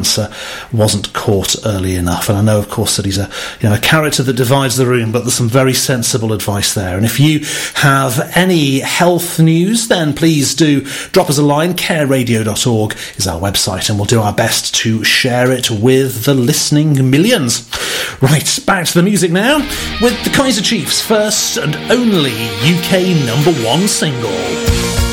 answer wasn't caught early enough. And I know, of course, that he's a character that divides the room, but there's some very sensible advice there. And if you have any health news, then please do drop us a line. careradio.org is our website, and we'll do our best to share it with the listening millions. Right, back to the music now with the Kaiser Chiefs' first and only UK #1 single.